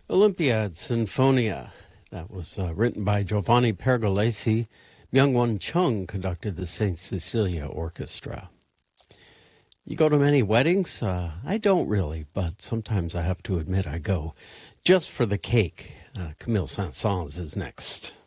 Olympiad Sinfonia. That was written by Giovanni Pergolesi. Myung-Won Chung conducted the St. Cecilia Orchestra. You go to many weddings? I don't really, but sometimes I have to admit I go just for the cake. Camille Saint-Saëns is next.